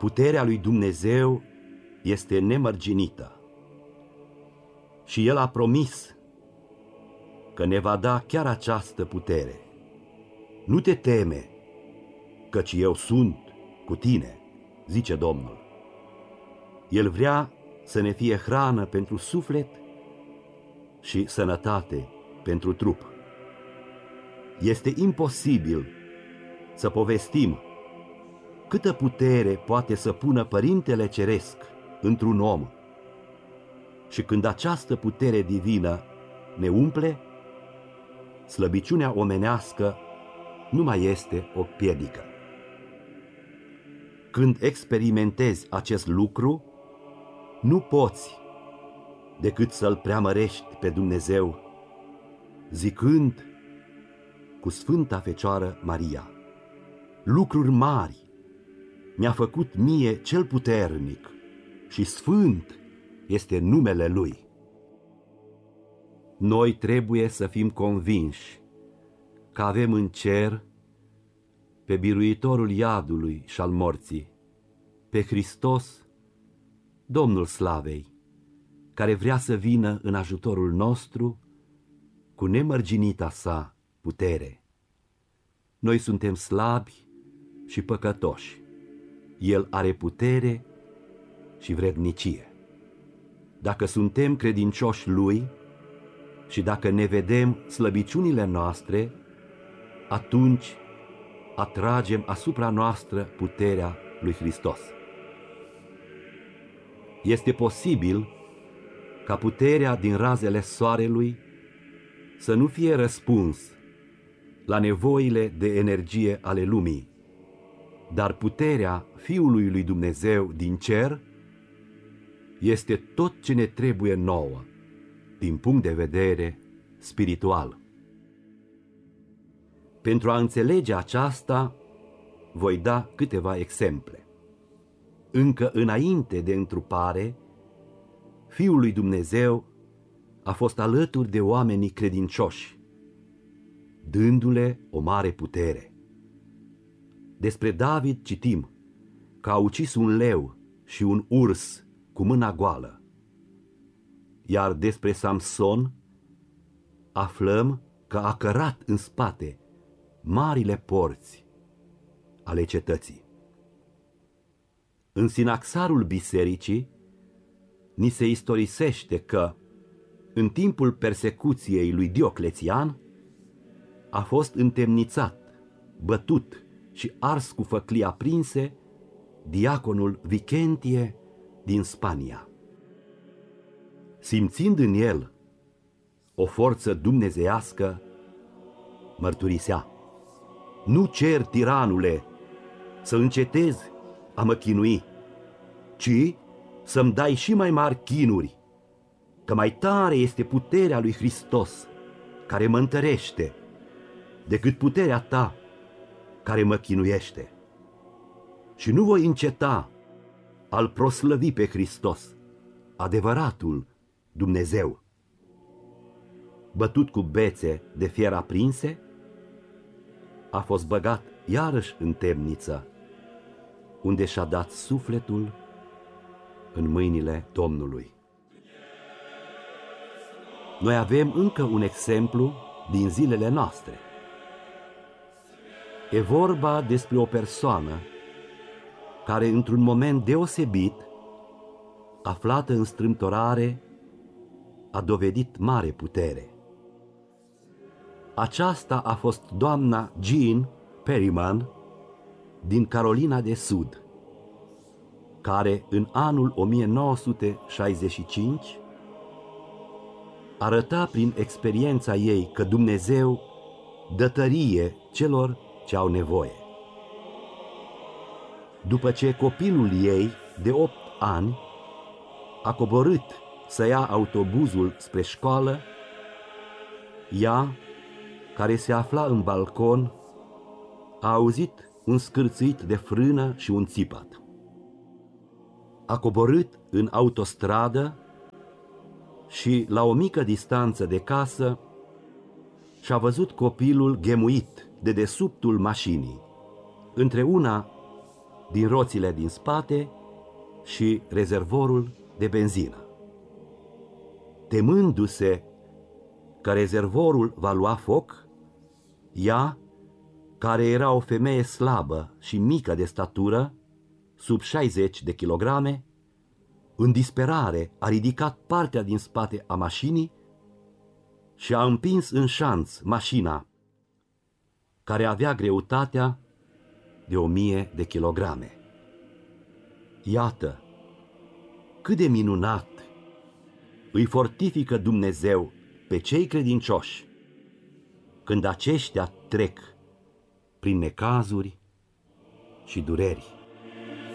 Puterea lui Dumnezeu este nemărginită și El a promis că ne va da chiar această putere. Nu te teme, căci eu sunt cu tine, zice Domnul. El vrea să ne fie hrană pentru suflet și sănătate pentru trup. Este imposibil să povestim câtă putere poate să pună Părintele Ceresc într-un om. Și când această putere divină ne umple, slăbiciunea omenească nu mai este o piedică. Când experimentezi acest lucru, nu poți decât să-L preamărești pe Dumnezeu, zicând cu Sfânta Fecioară Maria: lucruri mari mi-a făcut mie cel puternic și sfânt este numele Lui. Noi trebuie să fim convinși că avem în cer pe biruitorul iadului și al morții, pe Hristos, Domnul Slavei, care vrea să vină în ajutorul nostru cu nemărginita sa putere. Noi suntem slabi și păcătoși. El are putere și vrednicie. Dacă suntem credincioși Lui și dacă ne vedem slăbiciunile noastre, atunci atragem asupra noastră puterea lui Hristos. Este posibil ca puterea din razele soarelui să nu fie răspuns la nevoile de energie ale lumii, dar puterea Fiului lui Dumnezeu din cer este tot ce ne trebuie nouă din punct de vedere spiritual. Pentru a înțelege aceasta, voi da câteva exemple. Încă înainte de întrupare, Fiul lui Dumnezeu a fost alături de oamenii credincioși, dându-le o mare putere. Despre David citim că a ucis un leu și un urs cu mâna goală. Iar despre Samson aflăm că a cărat în spate marile porți ale cetății. În sinaxarul bisericii ni se istorisește că, în timpul persecuției lui Dioclețian, a fost întemnițat, bătut și ars cu făclii aprinse diaconul Vicentie din Spania. Simțind în el o forță dumnezeiască, mărturisea: nu cer, tiranule, să încetezi a mă chinui, ci să-mi dai și mai mari chinuri, că mai tare este puterea lui Hristos care mă întărește decât puterea ta care mă chinuiește. Și nu voi înceta al proslăvi pe Hristos, adevăratul Dumnezeu. Bătut cu bețe de fier aprinse, a fost băgat iarăși în temniță, unde și-a dat sufletul în mâinile Domnului. Noi avem încă un exemplu din zilele noastre. E vorba despre o persoană care, într-un moment deosebit, aflată în strâmtorare, a dovedit mare putere. Aceasta a fost doamna Jean Perryman din Carolina de Sud, care în anul 1965 arăta prin experiența ei că Dumnezeu dă tărie celor ce au nevoie. După ce copilul ei, de 8 ani, a coborât să ia autobuzul spre școală, ea, care se afla în balcon, a auzit un scârțâit de frână și un țipăt. A coborât în autostradă și, la o mică distanță de casă, și-a văzut copilul ghemuit de dedesubtul mașinii, între una din roțile din spate și rezervorul de benzină. Temându-se că rezervorul va lua foc, ea, care era o femeie slabă și mică de statură, sub 60 de kilograme, în disperare a ridicat partea din spate a mașinii și a împins în șanț mașina, care avea greutatea de 1000 de kilograme. Iată cât de minunat îi fortifică Dumnezeu pe cei credincioși când aceștia trec prin necazuri și dureri.